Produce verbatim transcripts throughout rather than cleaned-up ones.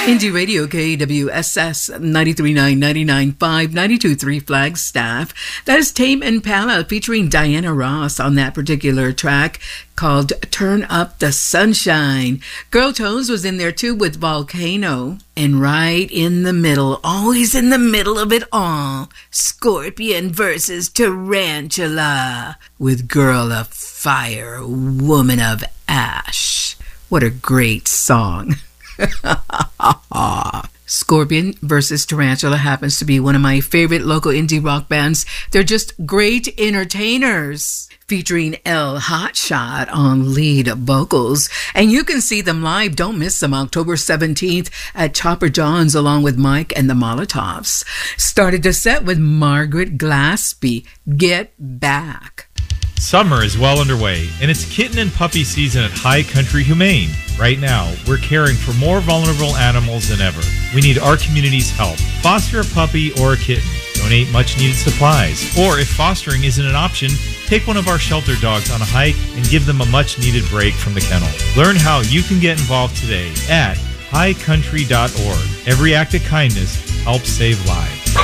Indie Radio K W S S ninety-three point nine, ninety-nine point five, ninety-two point three Flagstaff. That is Tame Impala featuring Diana Ross on that particular track called Turn Up the Sunshine. Girl Tones was in there too with Volcano. And right in the middle, always in the middle of it all, Scorpion versus Tarantula with Girl of Fire, Woman of Ash. What a great song. Scorpion versus Tarantula happens to be one of my favorite local indie rock bands. They're just great entertainers, featuring El Hotshot on lead vocals. And you can see them live. Don't miss them October seventeenth at Chopper John's along with Mike and the Molotovs. Started the set with Margaret Glaspie, Get Back. Summer is well underway, and it's kitten and puppy season at High Country Humane. Right now, we're caring for more vulnerable animals than ever. We need our community's help. Foster a puppy or a kitten. Donate much-needed supplies. Or if fostering isn't an option, take one of our shelter dogs on a hike and give them a much-needed break from the kennel. Learn how you can get involved today at high country dot org. Every act of kindness helps save lives.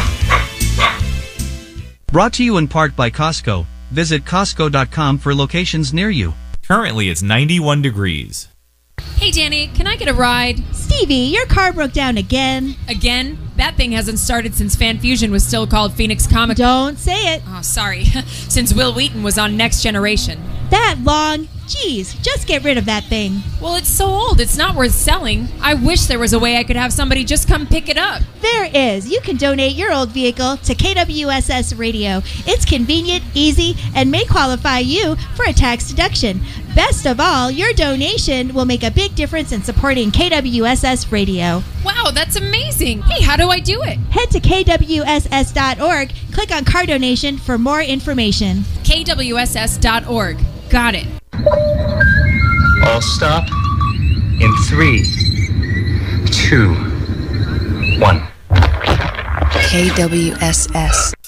Brought to you in part by Costco. Visit Costco dot com for locations near you. Currently, it's ninety-one degrees. Hey, Danny, can I get a ride? Stevie, your car broke down again. Again? That thing hasn't started since Fan Fusion was still called Phoenix Comic. Don't say it. Oh, sorry. Since Will Wheaton was on Next Generation. That long? Jeez, just get rid of that thing. Well, it's so old, it's not worth selling. I wish there was a way I could have somebody just come pick it up. There is. You can donate your old vehicle to K W S S Radio. It's convenient, easy, and may qualify you for a tax deduction. Best of all, your donation will make a big difference in supporting K W S S Radio. Wow, that's amazing. Hey, how do I do it? Head to K W S S dot org, click on car donation for more information. K W S S dot org. Got it. All stop in three, two, one. K W S S.